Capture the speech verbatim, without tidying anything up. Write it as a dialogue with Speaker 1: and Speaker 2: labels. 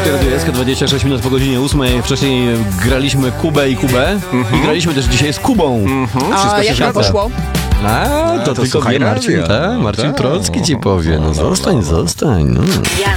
Speaker 1: Polskie Radio S K, dwadzieścia sześć minut po godzinie ósmej. Wcześniej graliśmy Kubę i Kubę. Mm-hmm. I graliśmy też dzisiaj z Kubą.
Speaker 2: Mm-hmm. Wszystko
Speaker 3: A jak nam poszło?
Speaker 1: A, to,
Speaker 2: to
Speaker 1: tylko
Speaker 2: słuchaj
Speaker 1: Marcin,
Speaker 2: radia.
Speaker 1: tak, Marcin
Speaker 2: Tak.
Speaker 1: Trocki ci powie. No zostań, zostań. No.